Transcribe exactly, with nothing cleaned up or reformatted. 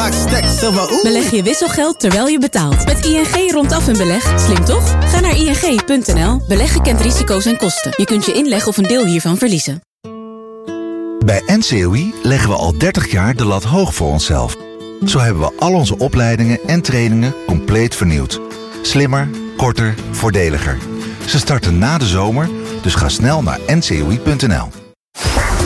maak stacks, zeg maar oeh. Beleg je wisselgeld terwijl je betaalt. Met I N G rondaf en beleg. Slim toch? Ga naar I N G punt N L. Beleggen kent risico's en kosten. Je kunt je inleg of een deel hiervan verliezen. Bij N C O I leggen we al dertig jaar de lat hoog voor onszelf. Zo hebben we al onze opleidingen en trainingen compleet vernieuwd. Slimmer, korter, voordeliger. Ze starten na de zomer, dus ga snel naar N C O I punt N L.